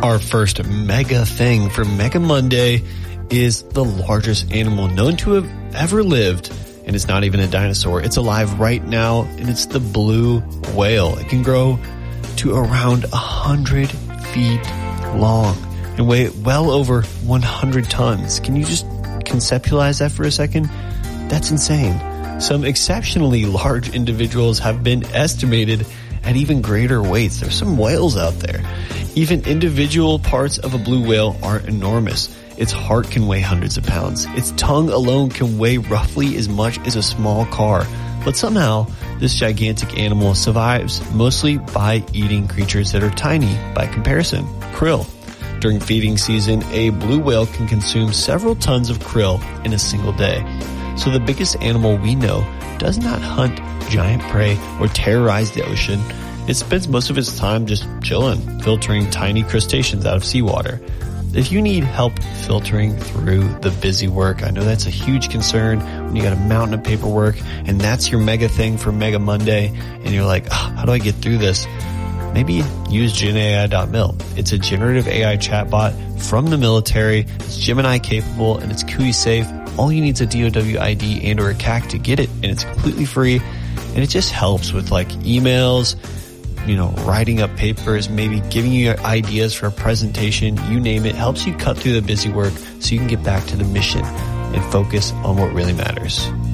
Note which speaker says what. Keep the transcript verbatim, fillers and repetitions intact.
Speaker 1: Our first mega thing for Mega Monday is the largest animal known to have ever lived. And it's not even a dinosaur. It's alive right now, and it's the blue whale. It can grow to around one hundred feet long and weigh well over one hundred tons. Can you just conceptualize that for a second? That's insane. Some exceptionally large individuals have been estimated at even greater weights. There's some whales out there. Even individual parts of a blue whale are enormous. Its heart can weigh hundreds of pounds. Its tongue alone can weigh roughly as much as a small car. But somehow, this gigantic animal survives mostly by eating creatures that are tiny by comparison. Krill. During feeding season, a blue whale can consume several tons of krill in a single day. So the biggest animal we know does not hunt giant prey or terrorize the ocean. It spends most of its time just chilling, filtering tiny crustaceans out of seawater. If you need help filtering through the busy work, I know that's a huge concern when you got a mountain of paperwork and that's your mega thing for Mega Monday and you're like, oh, how do I get through this? Maybe use Gen A I dot mil. It's a generative A I chatbot from the military. It's Gemini capable and it's C U I safe. All you need is a D O W I D and or a C A C to get it, and it's completely free. And it just helps with like emails, you know, writing up papers, maybe giving you ideas for a presentation, you name it. Helps you cut through the busy work so you can get back to the mission and focus on what really matters.